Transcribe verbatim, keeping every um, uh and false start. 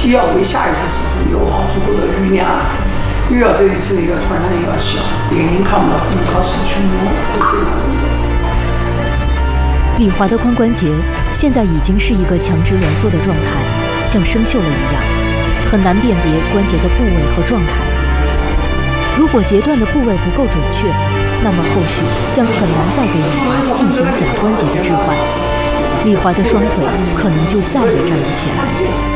既要为下一次手术留好足够的余量，又要这一次的一个传染又要小，眼睛看不到，只能靠手去摸，这样的。 李华的髋关节现在已经是一个强直挛缩的状态，像生锈了一样，很难辨别关节的部位和状态。如果截断的部位不够准确，那么后续将很难再给李华进行假关节的置换，李华的双腿可能就再也站不起来。